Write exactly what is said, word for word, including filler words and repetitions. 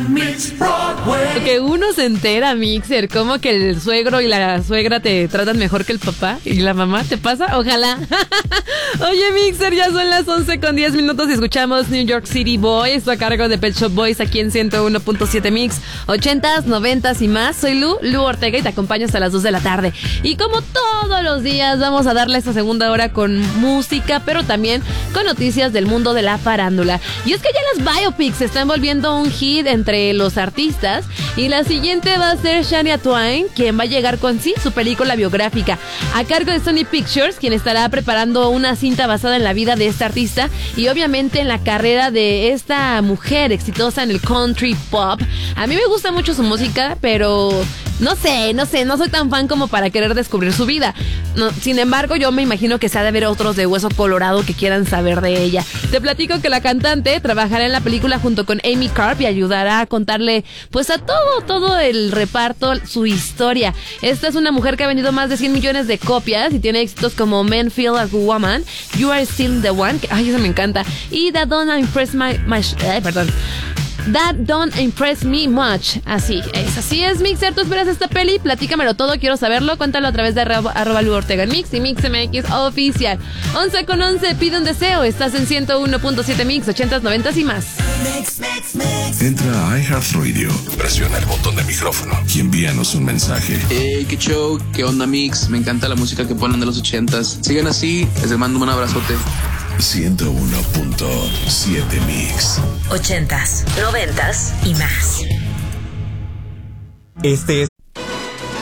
Que uno se entera, Mixer, como que el suegro y la suegra te tratan mejor que el papá y la mamá, ¿te pasa? Ojalá. Oye, Mixer, ya son las once con diez minutos y escuchamos New York City Boys a cargo de Pet Shop Boys aquí en ciento uno punto siete Mix, ochentas, noventas y más. Soy Lu, Lu Ortega y te acompaño hasta las dos de la tarde. Y como todos los días vamos a darle esta segunda hora con música, pero también con noticias del mundo de la farándula. Y es que ya las biopics se están volviendo un hit entre los artistas y la siguiente va a ser Shania Twain, quien va a llegar con sí su película biográfica a cargo de Sony Pictures, quien estará preparando una cinta basada en la vida de esta artista y obviamente en la carrera de esta mujer exitosa en el country pop. A mí me gusta mucho su música, pero no sé, no sé, no soy tan fan como para querer descubrir su vida. No, sin embargo, yo me imagino que se ha de haber otros de hueso colorado que quieran saber de ella. Te platico que la cantante trabajará en la película junto con Amy Carp y ayudará a contarle pues a todo, todo el reparto su historia. Esta es una mujer que ha vendido más de cien millones de copias y tiene éxitos como Men Feel Like a Woman, You Are Still the One, que, ay, eso me encanta, y That Don't Impress My... my eh, perdón. That Don't Impress Me Much. Así es, así es, Mixer. ¿Tú esperas esta peli? Platícamelo todo, quiero saberlo. Cuéntalo a través de arroba, arroba Lu Ortega en Mix y Mix M X oficial. once con once, pide un deseo. Estás en ciento uno punto siete Mix, ochentas, noventas y más. Mix, mix, mix. Entra a iHeartRadio, presiona el botón de micrófono y envíanos un mensaje. Hey, qué show, qué onda, Mix. Me encanta la música que ponen de los ochentas. Sigan así, les mando un abrazote. ciento uno punto siete Mix. Ochentas, noventas y más. Este es